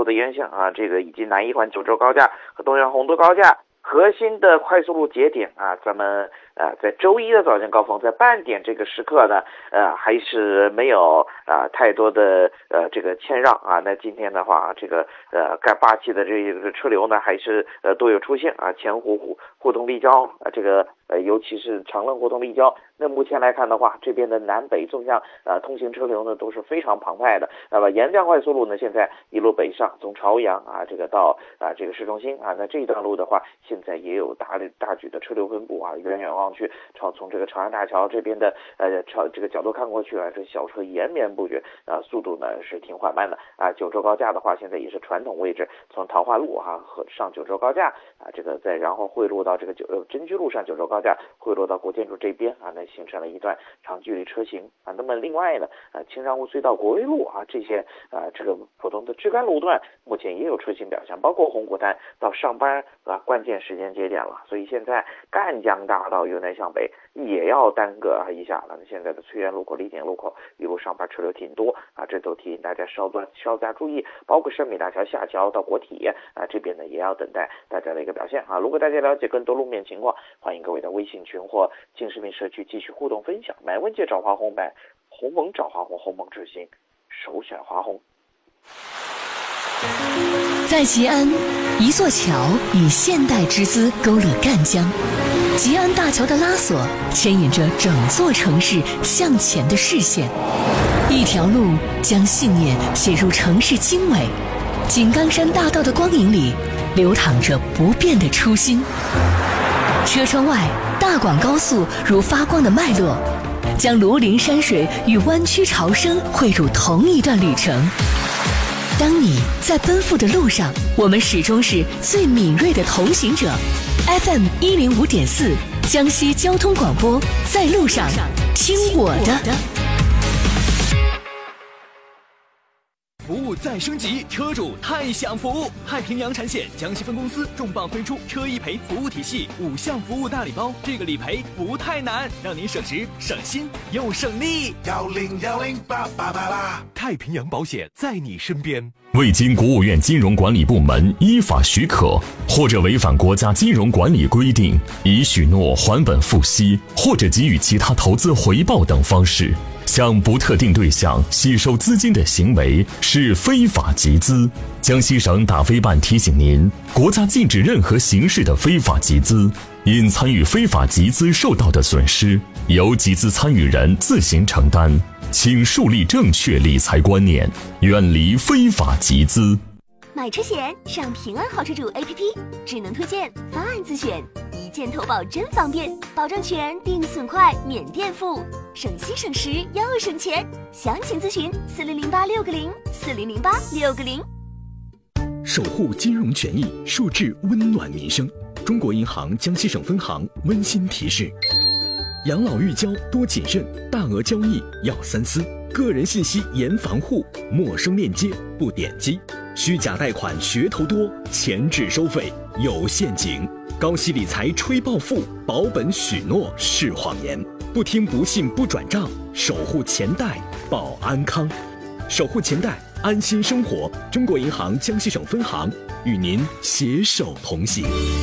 的沿线啊，这个以及南一环九州高架和东阳红都高架核心的快速路节点啊，咱们在周一的早间高峰，在半点这个时刻呢，还是没有太多的这个谦让啊。那今天的话，这个该霸气的这个车流呢，还是都有出现啊，前湖互通立交啊，这个尤其是长乐互通立交。那目前来看的话，这边的南北纵向通行车流呢都是非常澎湃的。那么沿江快速路呢，现在一路北上，从朝阳啊这个到这个市中心啊，那这一段路的话，现在也有大举的车流分布啊，远远望去，从这个长安大桥这边的这个角度看过去啊，这小车延绵不绝啊，速度呢是挺缓慢的啊。九州高架的话，现在也是传统位置，从桃花路和上九州高架啊，这个然后汇入到这个真居路上九州高架，汇入到国建筑这边啊，那形成了一段长距离车型啊。那么另外呢，青山湖隧道、国威路啊这些这个普通的支干路段，目前也有车型表现，包括红谷滩到上班关键时间节点了，所以现在赣江大道由南向北也要耽搁一下了。现在的翠园路口、丽景路口一路上班车流挺多啊，这都提醒大家稍加注意。包括深美大桥下桥到国体啊这边呢，也要等待大家的一个表现啊。如果大家了解更多路面情况，欢迎各位的微信群或近视频社区继续互动分享。买问界找华红，买鸿蒙找华红，鸿蒙之行首选华红。 在吉安，一座桥以现代之姿勾勒赣江，吉安大桥的拉索牵引着整座城市向前的视线，一条路将信念写入城市经纬。井冈山大道的光影里流淌着不变的初心。车窗外，大广高速如发光的脉络，将庐陵山水与湾区潮生汇入同一段旅程。当你在奔赴的路上，我们始终是最敏锐的同行者。FM 105.4，江西交通广播，在路上听我的。 服务再升级，车主太享福！太平洋产险江西分公司重磅推出车一赔服务体系5项服务大礼包，这个理赔不太难，让您省时省心又省力。1010888，太平洋保险在你身边。 未经国务院金融管理部门依法许可，或者违反国家金融管理规定，以许诺还本付息或者给予其他投资回报等方式向不特定对象吸收资金的行为是非法集资。江西省打非办提醒您，国家禁止任何形式的非法集资，因参与非法集资受到的损失，由集资参与人自行承担。请树立正确理财观念，远离非法集资。 买车险上平安好车主 APP， 智能推荐，方案自选，一键投保真方便，保障全，定损快，免垫付，省心省时又省钱。详情咨询4008-660，4008-660。 守护金融权益，树质温暖民生。中国银行江西省分行温馨提示：养老育交多谨慎，大额交易要三思，个人信息严防护，陌生链接不点击，虚假贷款噱头多，前置收费有陷阱，高息理财吹暴富，保本许诺是谎言，不听不信不转账，守护钱袋保安康，守护钱袋安心生活。中国银行江西省分行与您携手同行。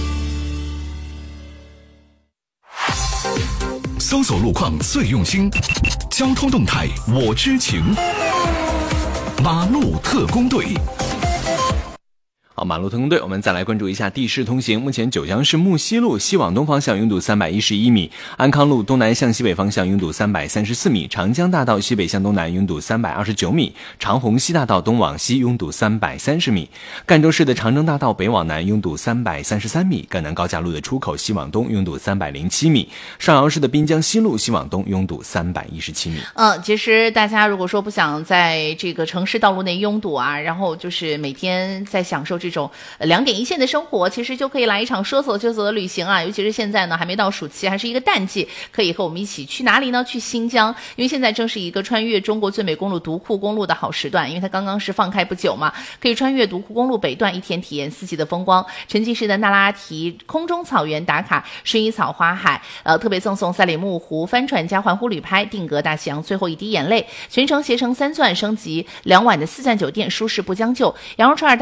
搜索路况最用心，交通动态我知情。马路特工队。 好，马路特工队，我们再来关注一下地势通行。目前九江市木樨路西往东方向拥堵311米，安康路东南向西北方向拥堵334米，长江大道西北向东南拥堵329米，长虹西大道东往西拥堵330米，赣州市的长征大道北往南拥堵333米，赣南高架路的出口西往东拥堵307米，上饶市的滨江西路西往东拥堵317米。 其实大家如果说不想在这个城市道路内拥堵啊，然后就是每天在享受这种2点一线的生活，其实就可以来一场说走就走的旅行啊！尤其是现在呢，还没到暑期，还是一个淡季，可以和我们一起去哪里呢？去新疆，因为现在正是一个穿越中国最美公路独库公路的好时段，因为它刚刚是放开不久嘛，可以穿越独库公路北段，一天体验4季的风光。沉浸式的那拉提空中草原打卡，薰衣草花海，特别赠送赛里木湖帆船加环湖旅拍，定格大西洋最后一滴眼泪，全程携程3钻升级2晚的4钻酒店，舒适不将就。羊肉串